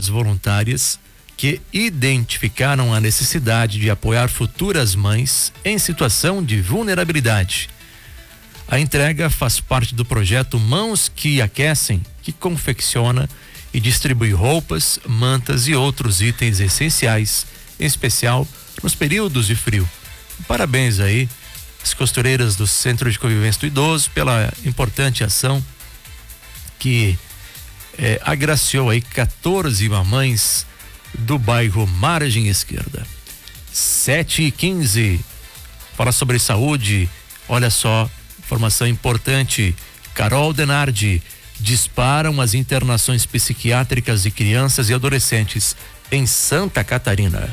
entidades voluntárias que identificaram a necessidade de apoiar futuras mães em situação de vulnerabilidade. A entrega faz parte do projeto Mãos que Aquecem, que confecciona e distribui roupas, mantas e outros itens essenciais, em especial nos períodos de frio. Parabéns aí às costureiras do Centro de Convivência do Idoso pela importante ação que agraciou aí 14 mamães do bairro Margem Esquerda. 7h15. Fala sobre saúde. Olha só, informação importante. Carol Denardi: disparam as internações psiquiátricas de crianças e adolescentes em Santa Catarina.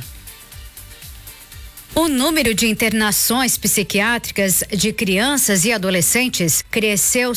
O número de internações psiquiátricas de crianças e adolescentes cresceu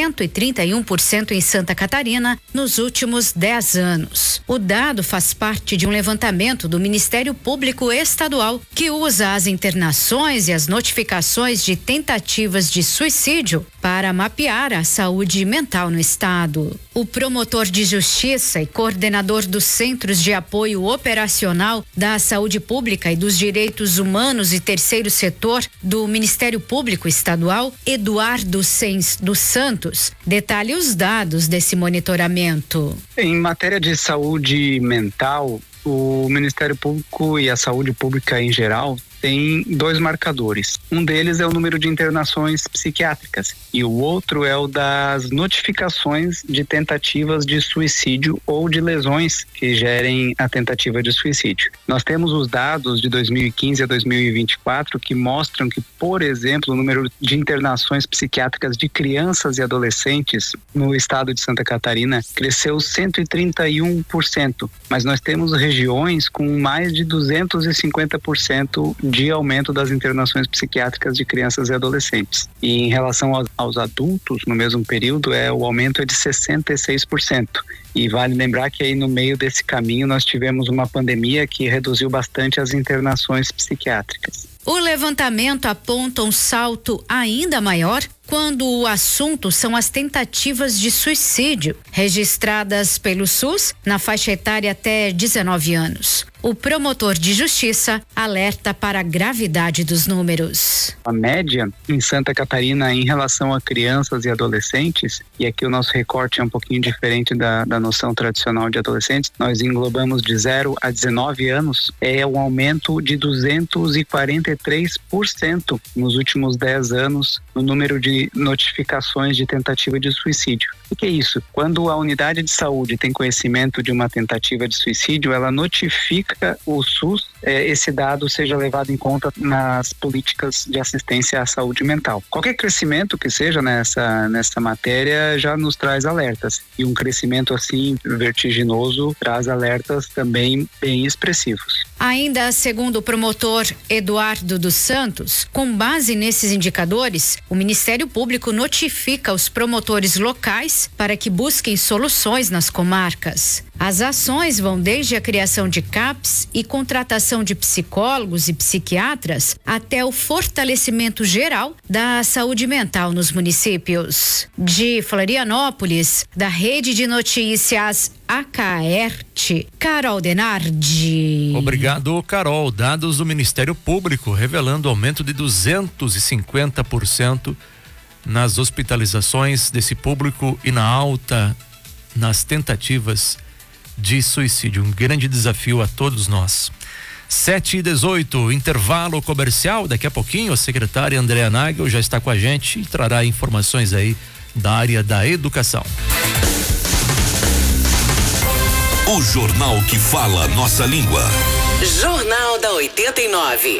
131% em Santa Catarina nos últimos 10 anos. O dado faz parte de um levantamento do Ministério Público Estadual, que usa as internações e as notificações de tentativas de suicídio para mapear a saúde mental no estado. O promotor de justiça e coordenador dos Centros de Apoio Operacional da Saúde Pública e dos Direitos Humanos e Terceiro Setor do Ministério Público Estadual, Eduardo dos Santos, detalha os dados desse monitoramento. Em matéria de saúde mental, o Ministério Público e a saúde pública em geral tem 2 marcadores. Um deles é o número de internações psiquiátricas e o outro é o das notificações de tentativas de suicídio ou de lesões que gerem a tentativa de suicídio. Nós temos os dados de 2015 a 2024 que mostram que, por exemplo, o número de internações psiquiátricas de crianças e adolescentes no estado de Santa Catarina cresceu 131%, mas nós temos regiões com mais de 250% de aumento das internações psiquiátricas de crianças e adolescentes. E em relação aos adultos, no mesmo período, o aumento é de 66%. E vale lembrar que aí no meio desse caminho nós tivemos uma pandemia que reduziu bastante as internações psiquiátricas. O levantamento aponta um salto ainda maior quando o assunto são as tentativas de suicídio registradas pelo SUS na faixa etária até 19 anos. O promotor de justiça alerta para a gravidade dos números. A média em Santa Catarina em relação a crianças e adolescentes, e aqui o nosso recorte é um pouquinho diferente da noção tradicional de adolescentes, nós englobamos de 0 a 19 anos, é um aumento de 243% nos últimos 10 anos no número de notificações de tentativa de suicídio. O que é isso? Quando a unidade de saúde tem conhecimento de uma tentativa de suicídio, ela notifica o SUS, esse dado seja levado em conta nas políticas de assistência à saúde mental. Qualquer crescimento que seja nessa matéria já nos traz alertas, e um crescimento assim vertiginoso traz alertas também bem expressivos. Ainda segundo o promotor Eduardo dos Santos, com base nesses indicadores, o Ministério Público notifica os promotores locais para que busquem soluções nas comarcas. As ações vão desde a criação de CAPs e contratação de psicólogos e psiquiatras até o fortalecimento geral da saúde mental nos municípios. De Florianópolis, da Rede de Notícias Acaerte, Carol Denardi. Obrigado, Carol. Dados do Ministério Público revelando aumento de 250% nas hospitalizações desse público e na alta nas tentativas de suicídio. Um grande desafio a todos nós. 7h18, intervalo comercial. Daqui a pouquinho a secretária Andréa Nagel já está com a gente e trará informações aí da área da educação. O jornal que fala nossa língua. Jornal da 89.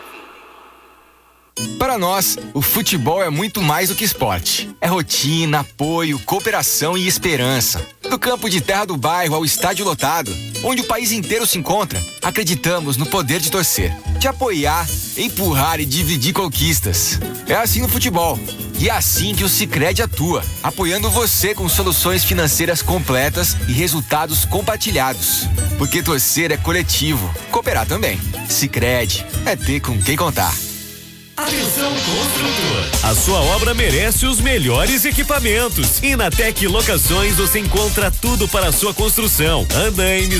Para nós, o futebol é muito mais do que esporte. É rotina, apoio, cooperação e esperança. Do campo de terra do bairro ao estádio lotado, onde o país inteiro se encontra, acreditamos no poder de torcer, de apoiar, empurrar e dividir conquistas. É assim no futebol. E é assim que o Sicredi atua, apoiando você com soluções financeiras completas e resultados compartilhados. Porque torcer é coletivo, cooperar também. Sicredi é ter com quem contar. Atenção, construtor! A sua obra merece os melhores equipamentos. E na Tec Locações você encontra tudo para a sua construção. Andaimes,